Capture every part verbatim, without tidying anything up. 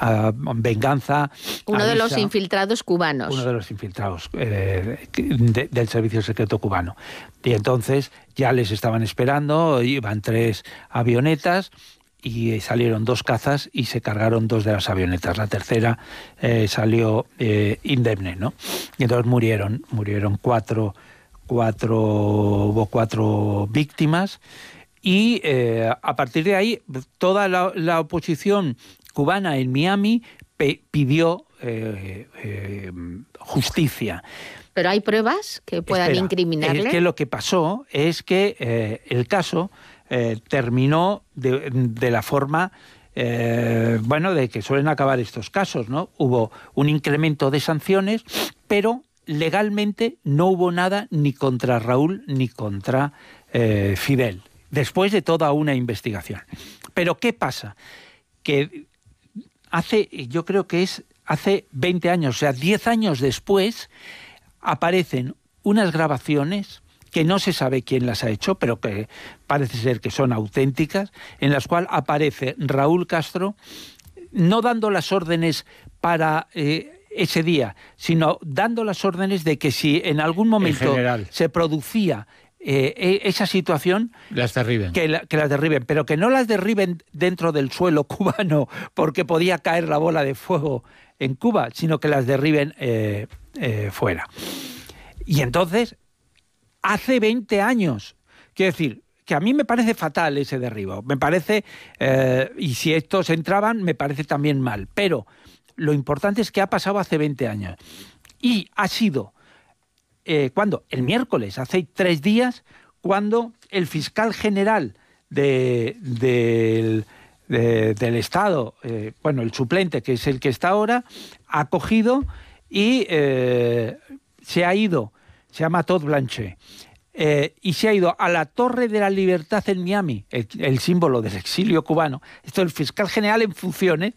a venganza. Uno de los infiltrados cubanos. Uno de los infiltrados eh, de, del Servicio Secreto Cubano. Y entonces ya les estaban esperando, iban tres avionetas y salieron dos cazas y se cargaron dos de las avionetas. La tercera eh, salió eh, indemne, ¿no? Y entonces murieron, murieron cuatro, cuatro, hubo cuatro víctimas. Y eh, a partir de ahí, toda la, la oposición cubana en Miami pe- pidió eh, eh, justicia. ¿Pero hay pruebas que puedan Espera, incriminarle? Es que lo que pasó es que eh, el caso eh, terminó de, de la forma, eh, bueno, de que suelen acabar estos casos, ¿no? Hubo un incremento de sanciones, pero legalmente no hubo nada ni contra Raúl ni contra eh, Fidel, después de toda una investigación. Pero ¿qué pasa? Que hace, yo creo que es hace veinte años, o sea, diez años después, aparecen unas grabaciones que no se sabe quién las ha hecho, pero que parece ser que son auténticas, en las cuales aparece Raúl Castro no dando las órdenes para eh, ese día, sino dando las órdenes de que si en algún momento se producía Eh, esa situación, las derriben. Que, la, que las derriben, pero que no las derriben dentro del suelo cubano porque podía caer la bola de fuego en Cuba, sino que las derriben eh, eh, fuera. Y entonces, hace veinte años, quiero decir, que a mí me parece fatal ese derribo, me parece, eh, y si estos entraban, me parece también mal, pero lo importante es que ha pasado hace veinte años, y ha sido Eh, ¿cuándo? El miércoles, hace tres días, cuando el fiscal general de, de, de, del Estado, eh, bueno, el suplente, que es el que está ahora, ha cogido y eh, se ha ido, se llama Todd Blanche, eh, y se ha ido a la Torre de la Libertad en Miami, el, el símbolo del exilio cubano. Esto es el fiscal general en funciones,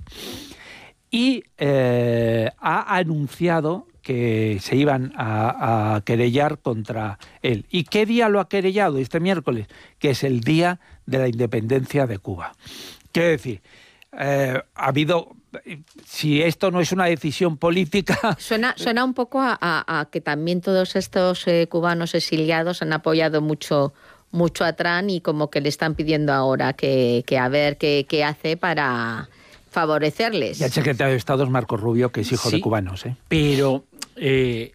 y eh, ha anunciado que se iban a, a querellar contra él. ¿Y qué día lo ha querellado? Este miércoles, que es el día de la independencia de Cuba. Quiero decir, eh, ha habido... Si esto no es una decisión política... Suena, suena un poco a, a, a que también todos estos eh, cubanos exiliados han apoyado mucho, mucho a Trump y como que le están pidiendo ahora que, que a ver qué, qué hace para favorecerles. Y el secretario de Estado es Marco Rubio, que es hijo sí, de cubanos, ¿eh? Pero eh,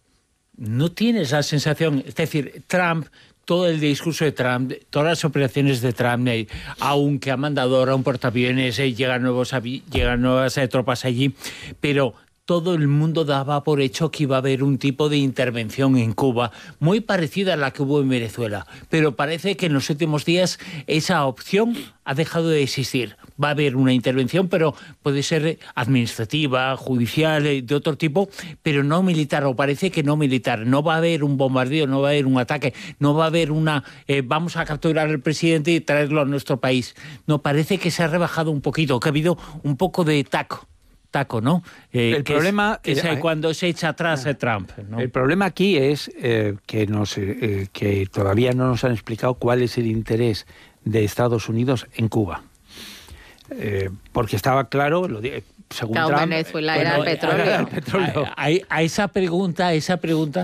no tienes la sensación, es decir, Trump, todo el discurso de Trump, todas las operaciones de Trump, eh, aunque ha mandado ahora un portaaviones, eh, llegan nuevos avi- llegan nuevas eh, tropas allí, pero todo el mundo daba por hecho que iba a haber un tipo de intervención en Cuba muy parecida a la que hubo en Venezuela, pero parece que en los últimos días esa opción ha dejado de existir. Va a haber una intervención, pero puede ser administrativa, judicial, de otro tipo, pero no militar, o parece que no militar. No va a haber un bombardeo, no va a haber un ataque, no va a haber una... Eh, vamos a capturar al presidente y traerlo a nuestro país. No, parece que se ha rebajado un poquito, que ha habido un poco de taco. taco, ¿no? Eh, el que problema es, que es eh, cuando se echa atrás eh, Trump, ¿no? El problema aquí es eh, que, nos, eh, que todavía no nos han explicado cuál es el interés de Estados Unidos en Cuba. Eh, porque estaba claro, lo, según claro, Trump... Venezuela bueno, era el petróleo. Era el petróleo. A, a, a esa pregunta, a esa pregunta,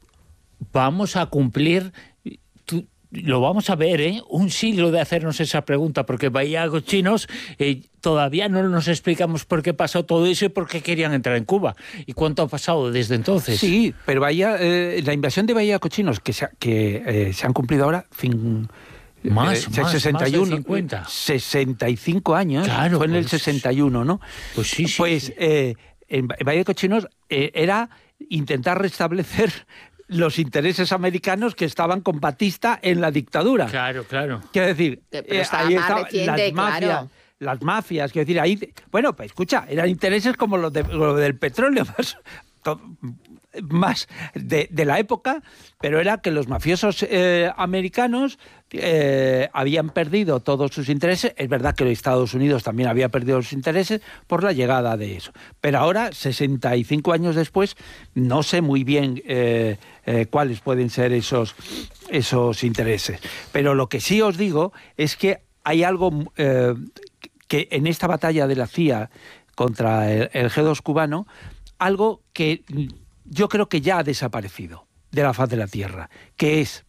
vamos a cumplir... Tú, lo vamos a ver, ¿eh? Un siglo de hacernos esa pregunta, porque vaya cochinos, eh, todavía no nos explicamos por qué pasó todo eso y por qué querían entrar en Cuba. ¿Y cuánto ha pasado desde entonces? Sí, pero vaya, eh, la invasión de Bahía Cochinos, que se, que, eh, se han cumplido ahora... Fin, Más, eh, más, sesenta y uno, más de cincuenta. sesenta y cinco años, claro, fue en el pues, sesenta y uno, ¿no? Pues sí, sí. Pues sí. Eh, en Bahía de Cochinos eh, era intentar restablecer los intereses americanos que estaban con Batista en la dictadura. Claro, claro. Quiero decir, eh, ahí estaban las mafias, claro. las mafias, quiero decir, ahí, bueno, pues escucha, eran intereses como los, de, los del petróleo, más, todo, más de, de la época, pero era que los mafiosos eh, americanos eh, habían perdido todos sus intereses. Es verdad que los Estados Unidos también había perdido los intereses por la llegada de eso. Pero ahora, sesenta y cinco años después, no sé muy bien eh, eh, cuáles pueden ser esos, esos intereses. Pero lo que sí os digo es que hay algo eh, que en esta batalla de la C I A contra el, el G dos cubano, algo que yo creo que ya ha desaparecido de la faz de la Tierra, que es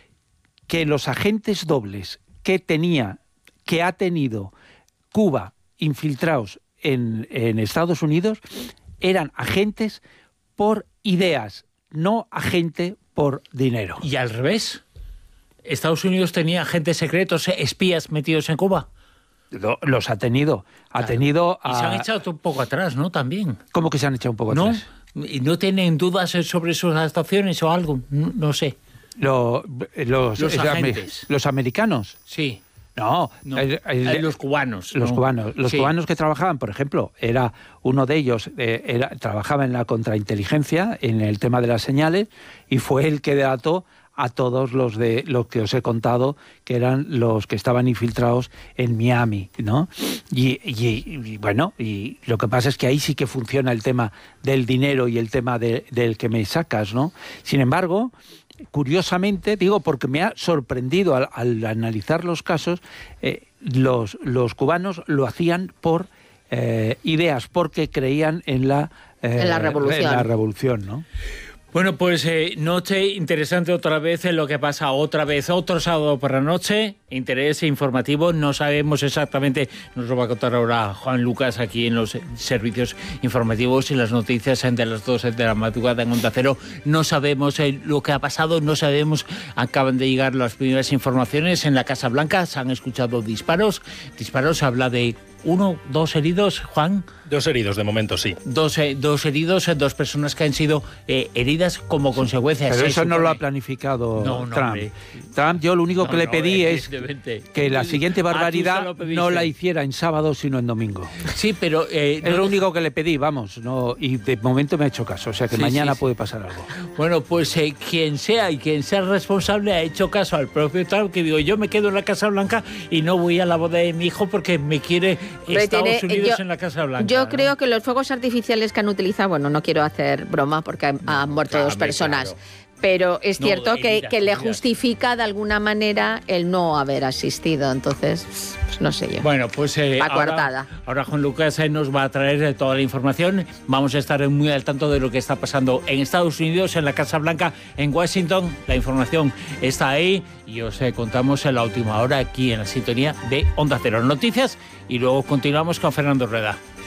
que los agentes dobles que tenía, que ha tenido Cuba infiltrados en, en Estados Unidos, eran agentes por ideas, no agente por dinero. Y al revés, Estados Unidos tenía agentes secretos, espías metidos en Cuba. Lo, los ha tenido, ha Claro. tenido... Y a... se han echado un poco atrás, ¿no? También. ¿Cómo que se han echado un poco ¿No? atrás? ¿Y no tienen dudas sobre sus actuaciones o algo? No, no sé. Lo- los, Los eh, agentes. los americanos. Sí. No, No. el- el- Eh, los cubanos. Los ¿no? cubanos, los Sí. cubanos que trabajaban, por ejemplo, era uno de ellos, eh, era, trabajaba en la contrainteligencia, en el tema de las señales, y fue el que delató a todos los de los que os he contado, que eran los que estaban infiltrados en Miami, ¿no? Y, y- y, bueno, y lo que pasa es que ahí sí que funciona el tema del dinero y el tema de- del que me sacas, ¿no? Sin embargo, curiosamente, digo, porque me ha sorprendido al, al analizar los casos, eh, los, los cubanos lo hacían por eh, ideas, porque creían en la, eh, En la revolución. en la revolución, ¿no? Bueno, pues eh, noche interesante otra vez en lo que pasa otra vez, otro sábado por la noche, interés informativo, no sabemos exactamente, nos lo va a contar ahora Juan Lucas aquí en los servicios informativos y las noticias de las dos de la madrugada en Onda Cero, no sabemos eh, lo que ha pasado, no sabemos, acaban de llegar las primeras informaciones en la Casa Blanca, se han escuchado disparos, disparos, habla de uno, dos heridos, Juan. Dos heridos de momento, sí. Dos, eh, dos heridos, eh, dos personas que han sido eh, heridas como consecuencia. Pero se eso no supone. lo ha planificado No, no, Trump. hombre. Trump, yo lo único No, que le no, pedí es evidentemente. que la siguiente Ah, tú se barbaridad lo pediste. no la hiciera en sábado, sino en domingo. Sí, pero... eh, Es no- lo único que le pedí, vamos, no, y de momento me ha hecho caso, o sea que Sí, mañana sí, sí. puede pasar algo. Bueno, pues eh, quien sea y quien sea responsable ha hecho caso al propio Trump, que digo, yo me quedo en la Casa Blanca y no voy a la boda de mi hijo porque me quiere Hombre, Estados tiene- Unidos yo- en la Casa Blanca. Yo ¿no? creo que los fuegos artificiales que han utilizado, bueno, no quiero hacer broma porque han, han muerto claro, dos hombre, personas, claro. pero es No, cierto que, heridas, que le heridas. justifica de alguna manera el no haber asistido, entonces, pues no sé yo. Bueno, pues eh, La ahora, coartada. ahora Juan Lucas eh, nos va a traer eh, toda la información. Vamos a estar muy al tanto de lo que está pasando en Estados Unidos, en la Casa Blanca, en Washington. La información está ahí y os eh, contamos en la última hora aquí en la sintonía de Onda Cero Noticias y luego continuamos con Fernando Rueda.